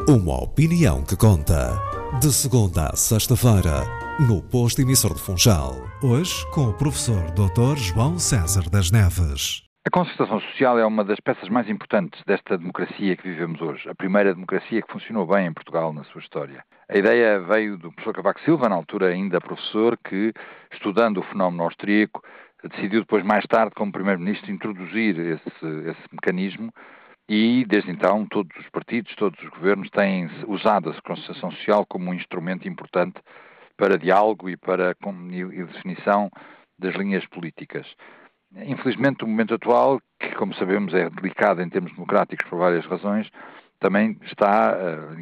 Uma opinião que conta. De segunda a sexta-feira, no Posto Emissor de Funchal. Hoje, com o professor Dr. João César das Neves. A concertação social é uma das peças mais importantes desta democracia que vivemos hoje. A primeira democracia que funcionou bem em Portugal na sua história. A ideia veio do professor Cavaco Silva, na altura ainda professor, que, estudando o fenómeno austríaco, decidiu depois, mais tarde, como primeiro-ministro, introduzir esse mecanismo. E, desde então, todos os partidos, todos os governos têm usado a concertação social como um instrumento importante para diálogo e para definição das linhas políticas. Infelizmente, o momento atual, que, como sabemos, é delicado em termos democráticos por várias razões, também está,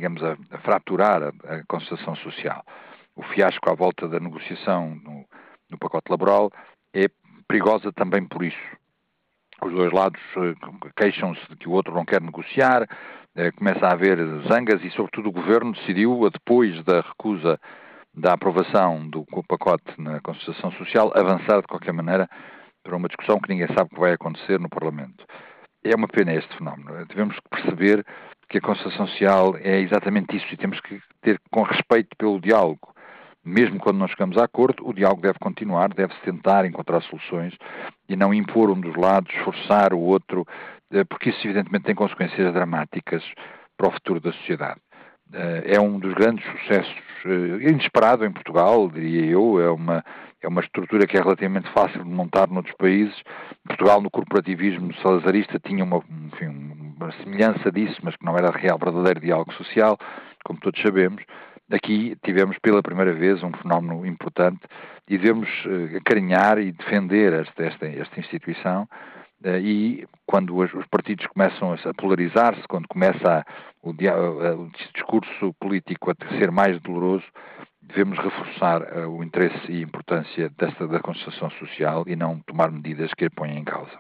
a fraturar a concertação social. O fiasco à volta da negociação no pacote laboral é perigosa também por isso. Os dois lados queixam-se de que o outro não quer negociar, começa a haver zangas e, sobretudo, o Governo decidiu, depois da recusa da aprovação do pacote na concertação social, avançar de qualquer maneira para uma discussão que ninguém sabe o que vai acontecer no Parlamento. É uma pena este fenómeno. Devemos perceber que a concertação social é exatamente isso e temos que ter com respeito pelo diálogo. Mesmo quando não chegamos a acordo, o diálogo deve continuar, deve-se tentar encontrar soluções e não impor um dos lados, forçar o outro, porque isso evidentemente tem consequências dramáticas para o futuro da sociedade. É um dos grandes sucessos inesperado em Portugal, diria eu, é uma estrutura que é relativamente fácil de montar noutros países. Portugal, no corporativismo salazarista, tinha uma semelhança disso, mas que não era real, verdadeiro diálogo social, como todos sabemos. Aqui tivemos pela primeira vez um fenómeno importante e devemos acarinhar e defender esta instituição e quando os partidos começam a polarizar-se, quando começa o discurso político a ser mais doloroso, devemos reforçar o interesse e a importância da concertação social e não tomar medidas que a ponham em causa.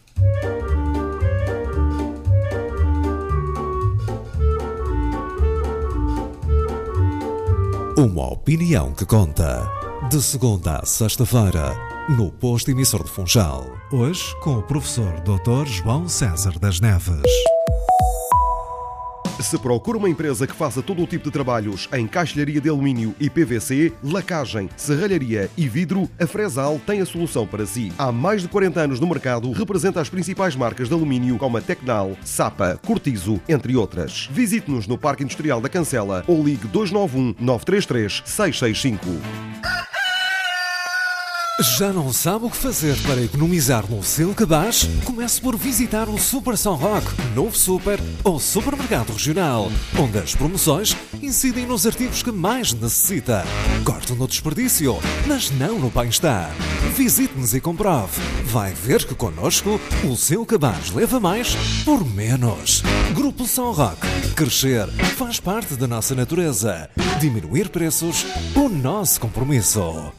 Uma opinião que conta. De segunda a sexta-feira, no Posto Emissor de Funchal. Hoje, com o professor Dr. João César das Neves. Se procura uma empresa que faça todo o tipo de trabalhos em caixilharia de alumínio e PVC, lacagem, serralharia e vidro, a Fresal tem a solução para si. Há mais de 40 anos no mercado, representa as principais marcas de alumínio como a Tecnal, Sapa, Cortizo, entre outras. Visite-nos no Parque Industrial da Cancela ou ligue 291 933 665. Já não sabe o que fazer para economizar no seu cabaz? Comece por visitar o Super São Roque, novo super ou supermercado regional, onde as promoções incidem nos artigos que mais necessita. Corte no desperdício, mas não no bem-estar. Visite-nos e comprove. Vai ver que connosco o seu cabaz leva mais por menos. Grupo São Roque. Crescer faz parte da nossa natureza. Diminuir preços, o nosso compromisso.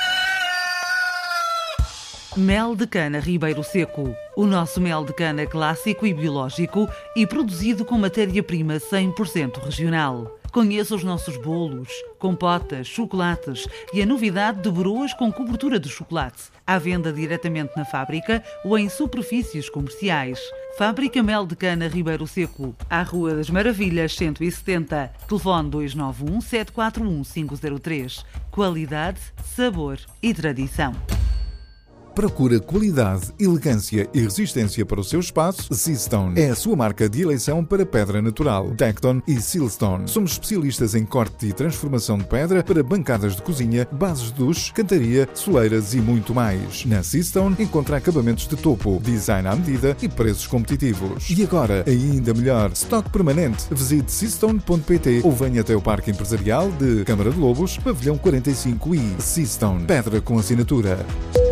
Mel de cana Ribeiro Seco. O nosso mel de cana clássico e biológico e produzido com matéria-prima 100% regional. Conheça os nossos bolos, compotas, chocolates e a novidade de broas com cobertura de chocolate. À venda diretamente na fábrica ou em superfícies comerciais. Fábrica Mel de Cana Ribeiro Seco. À Rua das Maravilhas, 170. Telefone 291 741 503. Qualidade, sabor e tradição. Procura qualidade, elegância e resistência para o seu espaço? Seastone é a sua marca de eleição para pedra natural. Tecton e Sealstone. Somos especialistas em corte e transformação de pedra para bancadas de cozinha, bases de duche, cantaria, soleiras e muito mais. Na Seastone encontra acabamentos de topo, design à medida e preços competitivos. E agora, ainda melhor, estoque permanente. Visite seastone.pt ou venha até o Parque Empresarial de Câmara de Lobos, Pavilhão 45 e Seastone. Pedra com assinatura.